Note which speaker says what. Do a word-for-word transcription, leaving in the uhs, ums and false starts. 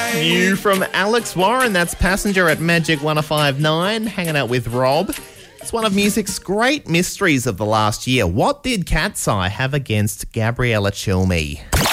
Speaker 1: New from Alex Warren, that's Passenger at Magic one oh five point nine, hanging out with Rob. It's one of music's great mysteries of the last year. What did Cat's Eye have against Gabriella Cilmi?